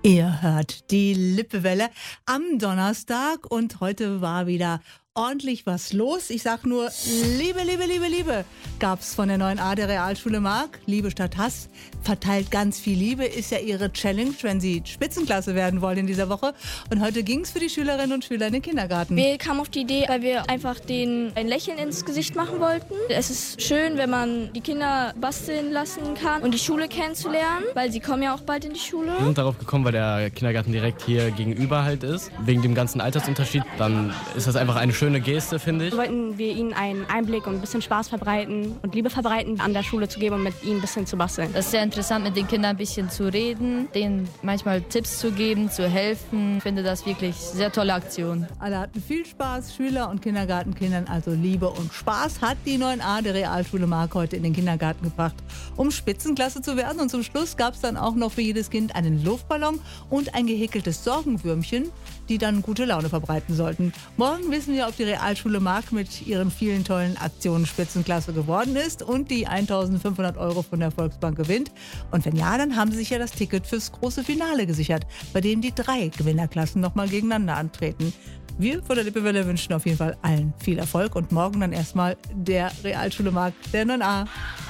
Ihr hört die Lippewelle am Donnerstag und heute war wieder ordentlich was los. Ich sag nur, Liebe gab's von der 9a der Realschule Mark. Liebe statt Hass, verteilt ganz viel Liebe, ist ja ihre Challenge, wenn sie Spitzenklasse werden wollen in dieser Woche. Und heute ging's für die Schülerinnen und Schüler in den Kindergarten. Wir kamen auf die Idee, weil wir einfach denen ein Lächeln ins Gesicht machen wollten. Es ist schön, wenn man die Kinder basteln lassen kann und die Schule kennenzulernen, weil sie kommen ja auch bald in die Schule. Wir sind darauf gekommen, weil der Kindergarten direkt hier gegenüber halt ist. Wegen dem ganzen Altersunterschied, dann ist das einfach eine schöne Geste, finde ich. Wollten wir ihnen einen Einblick und ein bisschen Spaß verbreiten und Liebe verbreiten, an der Schule zu geben und mit ihnen ein bisschen zu basteln. Das ist sehr interessant, mit den Kindern ein bisschen zu reden, denen manchmal Tipps zu geben, zu helfen. Ich finde das wirklich sehr tolle Aktion. Alle hatten viel Spaß, Schüler und Kindergartenkindern, also Liebe und Spaß hat die 9a der Realschule Mark heute in den Kindergarten gebracht, um Spitzenklasse zu werden. Und zum Schluss gab es dann auch noch für jedes Kind einen Luftballon und ein gehäkeltes Sorgenwürmchen, die dann gute Laune verbreiten sollten. Morgen wissen wir, ob die Realschule Mark mit ihren vielen tollen Aktionen Spitzenklasse geworden ist und die 1.500 € von der Volksbank gewinnt. Und wenn ja, dann haben sie sich ja das Ticket fürs große Finale gesichert, bei dem die 3 Gewinnerklassen nochmal gegeneinander antreten. Wir von der Lippewelle wünschen auf jeden Fall allen viel Erfolg und morgen dann erstmal der Realschule Mark der 9a.